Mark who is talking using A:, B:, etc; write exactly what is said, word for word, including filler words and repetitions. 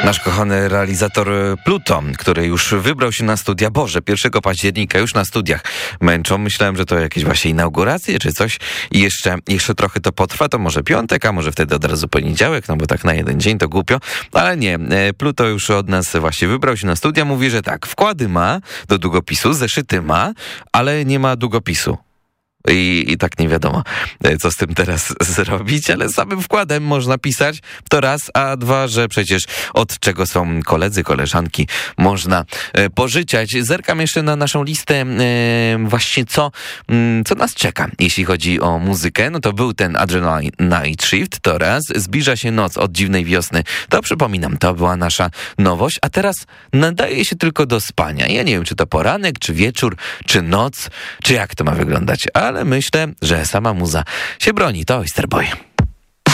A: Nasz kochany realizator Pluto, który już wybrał się na studia. Boże, pierwszego października już na studiach męczą. Myślałem, że to jakieś właśnie inauguracje czy coś i jeszcze, jeszcze trochę to potrwa. To może piątek, a może wtedy od razu poniedziałek, no bo tak na jeden dzień to głupio. Ale nie, Pluto już od nas właśnie wybrał się na studia. Mówi, że tak, wkłady ma do długopisu, zeszyty ma, ale nie ma długopisu. I, I tak nie wiadomo, co z tym teraz zrobić, ale samym wkładem można pisać, to raz, a dwa, że przecież od czego są koledzy, koleżanki, można e, pożyczać. Zerkam jeszcze na naszą listę, e, właśnie co, m, co nas czeka, jeśli chodzi o muzykę. No to był ten Adrenaline Night Shift, to raz, zbliża się noc od dziwnej wiosny, to przypominam, to była nasza nowość, a teraz nadaje się tylko do spania. Ja nie wiem, czy to poranek, czy wieczór, czy noc, czy jak to ma wyglądać, ale myślę, że sama muza się broni. To Oyster Boy.